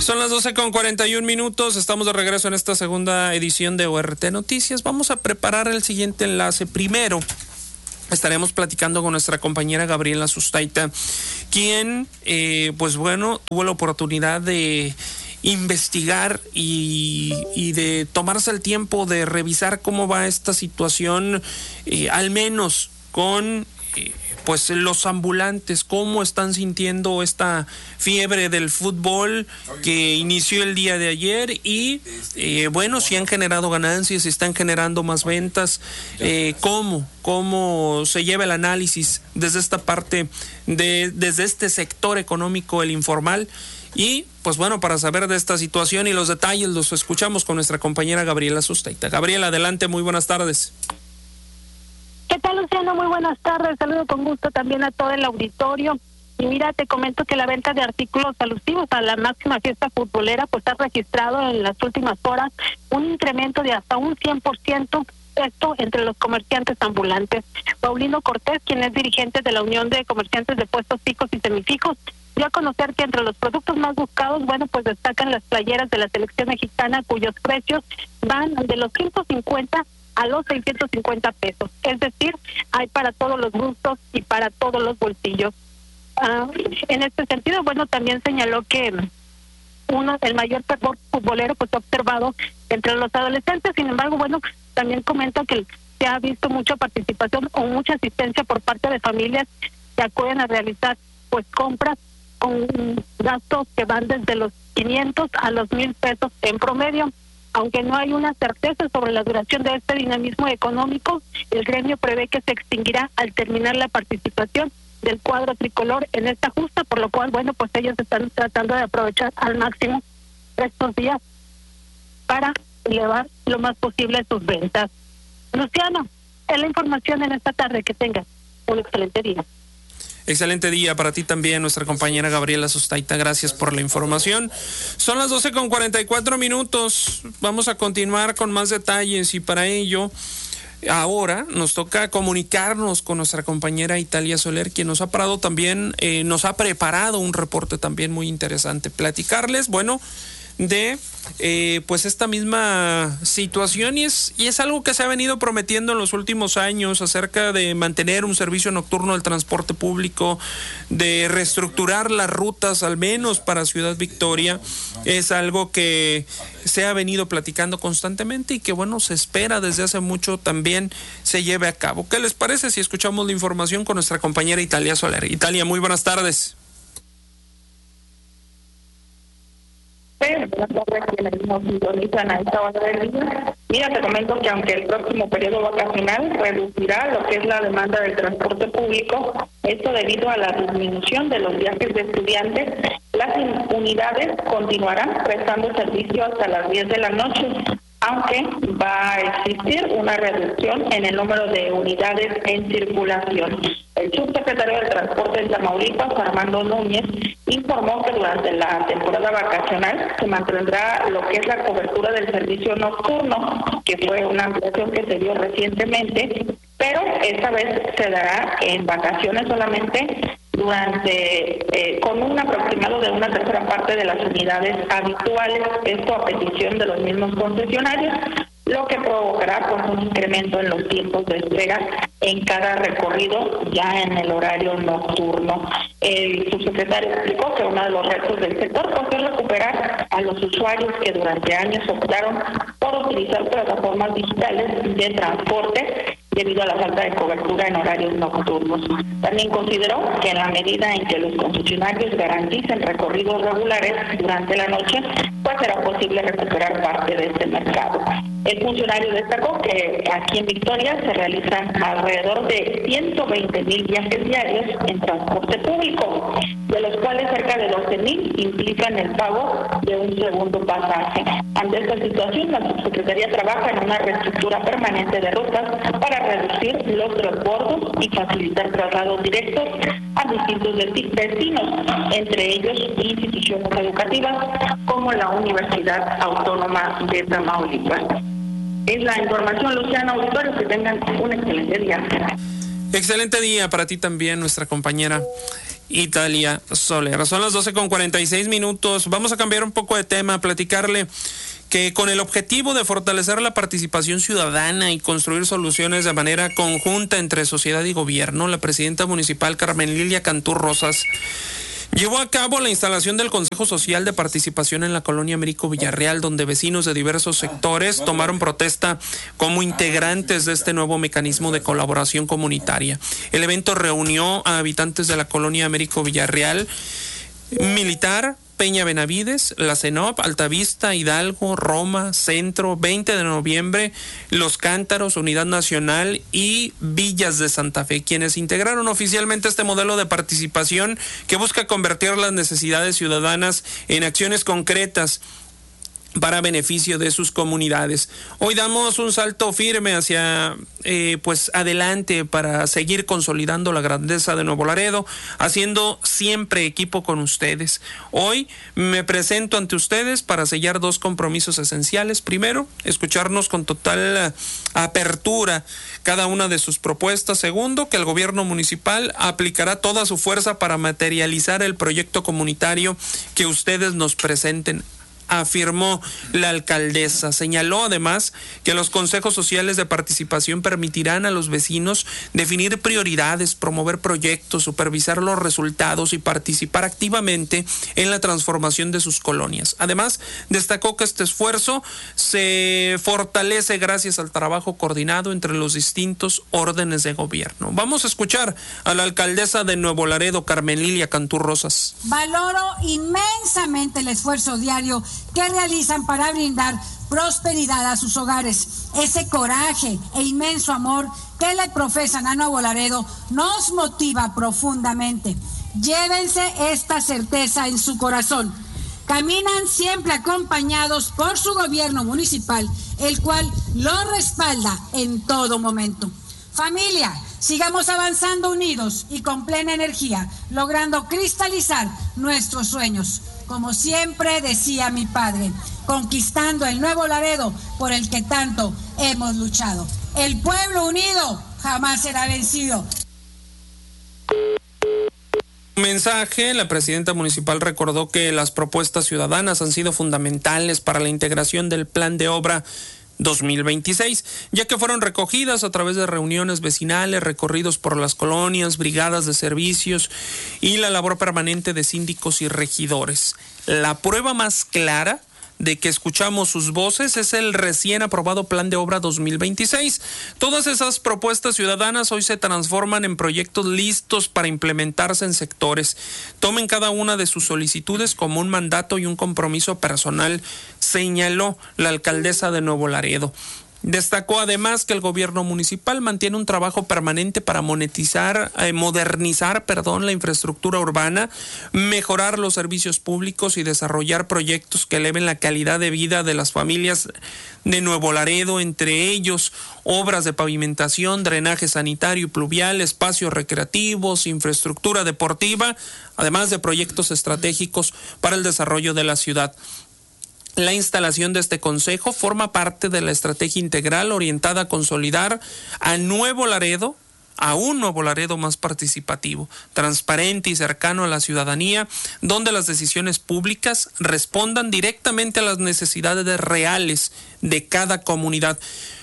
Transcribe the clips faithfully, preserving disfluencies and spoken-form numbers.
Son las doce con cuarenta y un minutos, estamos de regreso en esta segunda edición de O R T Noticias. Vamos a preparar el siguiente enlace. Primero, estaremos platicando con nuestra compañera Gabriela Sustaita, quien, eh, pues bueno, tuvo la oportunidad de investigar y, y de tomarse el tiempo de revisar cómo va esta situación, eh, al menos con... Eh, pues los ambulantes, cómo están sintiendo esta fiebre del fútbol que inició el día de ayer y eh, bueno, si han generado ganancias, si están generando más ventas, eh, cómo, cómo se lleva el análisis desde esta parte, de, desde este sector económico, el informal. Y pues bueno, para saber de esta situación y los detalles los escuchamos con nuestra compañera Gabriela Sustaita. Gabriela, adelante, muy buenas tardes. ¿Qué tal, Luciano? Muy buenas tardes. Saludo con gusto también a todo el auditorio. Y mira, te comento que la venta de artículos alusivos a la máxima fiesta futbolera pues ha registrado en las últimas horas un incremento de hasta un cien por ciento, esto entre los comerciantes ambulantes. Paulino Cortés, quien es dirigente de la Unión de Comerciantes de Puestos Fijos y Semifijos, dio a conocer que entre los productos más buscados, bueno, pues destacan las playeras de la selección mexicana, cuyos precios van de los ciento cincuenta a los seiscientos cincuenta pesos. Es decir, hay para todos los gustos y para todos los bolsillos. Uh, en este sentido, bueno, también señaló que uno el mayor fervor futbolero pues observado entre los adolescentes. Sin embargo, bueno, también comenta que se ha visto mucha participación o mucha asistencia por parte de familias que acuden a realizar pues compras con gastos que van desde los quinientos a los mil pesos en promedio. Aunque no hay una certeza sobre la duración de este dinamismo económico, el gremio prevé que se extinguirá al terminar la participación del cuadro tricolor en esta justa, por lo cual, bueno, pues ellos están tratando de aprovechar al máximo estos días para elevar lo más posible sus ventas. Luciano, es la información en esta tarde. Que tengas un excelente día. Excelente día para ti también, nuestra compañera Gabriela Sustaita. Gracias por la información. Son las doce con cuarenta y cuatro minutos. Vamos a continuar con más detalles y para ello ahora nos toca comunicarnos con nuestra compañera Italia Soler, quien nos ha parado también, eh, nos ha preparado un reporte también muy interesante. Platicarles, bueno, de eh, pues esta misma situación y es, y es algo que se ha venido prometiendo en los últimos años acerca de mantener un servicio nocturno del transporte público, de reestructurar las rutas al menos para Ciudad Victoria. Es algo que se ha venido platicando constantemente y que bueno, se espera desde hace mucho también se lleve a cabo. ¿Qué les parece si escuchamos la información con nuestra compañera Italia Soler? Italia, muy buenas tardes. Buenas tardes, quienes nos sintonizan a esta hora del día. Mira, te comento que aunque el próximo periodo vacacional reducirá lo que es la demanda del transporte público, esto debido a la disminución de los viajes de estudiantes, las unidades continuarán prestando servicio hasta las diez de la noche, aunque va a existir una reducción en el número de unidades en circulación. El subsecretario del Transporte de Tamaulipas, Armando Núñez, informó que durante la temporada vacacional se mantendrá lo que es la cobertura del servicio nocturno, que fue una ampliación que se dio recientemente, pero esta vez se dará en vacaciones solamente durante eh, con un aproximado de una tercera parte de las unidades habituales, esto a petición de los mismos concesionarios, lo que provocará pues un incremento en los tiempos de espera en cada recorrido ya en el horario nocturno. El subsecretario explicó que uno de los retos del sector pues, es recuperar a los usuarios que durante años optaron por utilizar plataformas digitales de transporte debido a la falta de cobertura en horarios nocturnos. También consideró que en la medida en que los concesionarios garanticen recorridos regulares durante la noche, pues será posible recuperar parte de este mercado. El funcionario destacó que aquí en Victoria se realizan alrededor de ciento veinte mil viajes diarios en transporte público, de los cuales cerca de doce mil implican el pago de un segundo pasaje. Ante esta situación, la subsecretaría trabaja en una reestructura permanente de rutas para reducir los transbordos y facilitar traslados directos a distintos destinos, entre ellos instituciones educativas como la Universidad Autónoma de Tamaulipas. Es la información, Luciano, auditorio, que tengan un excelente día. Excelente día para ti también, nuestra compañera Italia Soler. Son las doce con cuarenta y seis minutos. Vamos a cambiar un poco de tema, a platicarle que con el objetivo de fortalecer la participación ciudadana y construir soluciones de manera conjunta entre sociedad y gobierno, la presidenta municipal Carmen Lilia Cantú Rosas llevó a cabo la instalación del Consejo Social de Participación en la colonia Américo Villarreal, donde vecinos de diversos sectores tomaron protesta como integrantes de este nuevo mecanismo de colaboración comunitaria. El evento reunió a habitantes de la colonia Américo Villarreal, Militar, Peña Benavides, La Cenop, Altavista, Hidalgo, Roma, Centro, veinte de noviembre, Los Cántaros, Unidad Nacional y Villas de Santa Fe, quienes integraron oficialmente este modelo de participación que busca convertir las necesidades ciudadanas en acciones concretas para beneficio de sus comunidades. Hoy damos un salto firme hacia eh, pues adelante para seguir consolidando la grandeza de Nuevo Laredo, haciendo siempre equipo con ustedes. Hoy me presento ante ustedes para sellar dos compromisos esenciales. Primero, escucharnos con total apertura cada una de sus propuestas. Segundo, que el gobierno municipal aplicará toda su fuerza para materializar el proyecto comunitario que ustedes nos presenten, afirmó la alcaldesa. Señaló además que los consejos sociales de participación permitirán a los vecinos definir prioridades, promover proyectos, supervisar los resultados y participar activamente en la transformación de sus colonias. Además, destacó que este esfuerzo se fortalece gracias al trabajo coordinado entre los distintos órdenes de gobierno. Vamos a escuchar a la alcaldesa de Nuevo Laredo, Carmen Lilia Cantú Rosas. Valoro inmensamente el esfuerzo diario que realizan para brindar prosperidad a sus hogares. Ese coraje e inmenso amor que le profesan a Nuevo Laredo nos motiva profundamente. Llévense esta certeza en su corazón. Caminan siempre acompañados por su gobierno municipal, el cual los respalda en todo momento. Familia, sigamos avanzando unidos y con plena energía, logrando cristalizar nuestros sueños. Como siempre decía mi padre, conquistando el Nuevo Laredo por el que tanto hemos luchado. El pueblo unido jamás será vencido. Mensaje, la presidenta municipal recordó que las propuestas ciudadanas han sido fundamentales para la integración del plan de obra dos mil veintiséis, ya que fueron recogidas a través de reuniones vecinales, recorridos por las colonias, brigadas de servicios y la labor permanente de síndicos y regidores. La prueba más clara de que escuchamos sus voces es el recién aprobado Plan de Obra dos mil veintiséis. Todas esas propuestas ciudadanas hoy se transforman en proyectos listos para implementarse en sectores. Tomen cada una de sus solicitudes como un mandato y un compromiso personal, señaló la alcaldesa de Nuevo Laredo. Destacó además que el gobierno municipal mantiene un trabajo permanente para monetizar, eh, modernizar, perdón, la infraestructura urbana, mejorar los servicios públicos y desarrollar proyectos que eleven la calidad de vida de las familias de Nuevo Laredo, entre ellos obras de pavimentación, drenaje sanitario y pluvial, espacios recreativos, infraestructura deportiva, además de proyectos estratégicos para el desarrollo de la ciudad. La instalación de este consejo forma parte de la estrategia integral orientada a consolidar a Nuevo Laredo, a un Nuevo Laredo más participativo, transparente y cercano a la ciudadanía, donde las decisiones públicas respondan directamente a las necesidades reales de cada comunidad.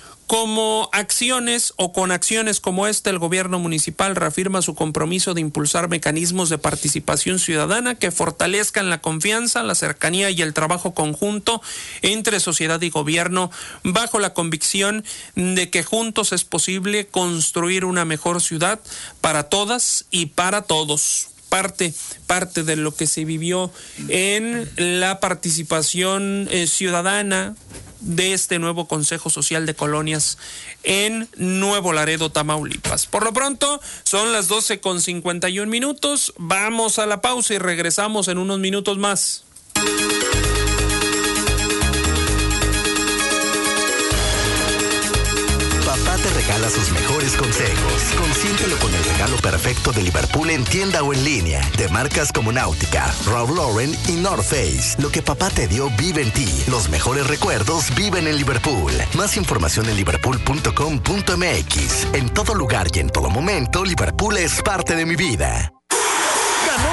Como acciones o con acciones como esta, el gobierno municipal reafirma su compromiso de impulsar mecanismos de participación ciudadana que fortalezcan la confianza, la cercanía y el trabajo conjunto entre sociedad y gobierno, bajo la convicción de que juntos es posible construir una mejor ciudad para todas y para todos. Parte, parte de lo que se vivió en la participación eh, ciudadana de este nuevo Consejo Social de Colonias en Nuevo Laredo, Tamaulipas. Por lo pronto, son las doce con cincuenta y un minutos. Vamos a la pausa y regresamos en unos minutos más. Papá te regala sus mejores consejos. Consiéntelo con el regalo perfecto de Liverpool en tienda o en línea, de marcas como Náutica, Ralph Lauren y North Face. Lo que papá te dio vive en ti. Los mejores recuerdos viven en Liverpool. Más información en liverpool punto com punto m x. En todo lugar y en todo momento, Liverpool es parte de mi vida.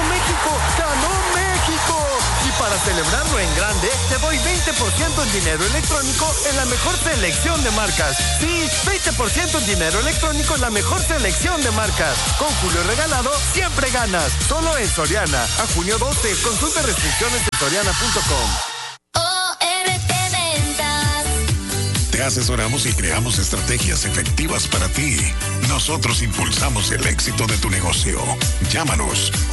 ¡Ganó México! Y para celebrarlo en grande, te doy veinte por ciento en dinero electrónico en la mejor selección de marcas. Sí, veinte por ciento en dinero electrónico en la mejor selección de marcas. Con Julio Regalado, siempre ganas. Solo en Soriana. A junio doce, consulta restricciones en soriana punto com. Te asesoramos y creamos estrategias efectivas para ti. Nosotros impulsamos el éxito de tu negocio. Llámanos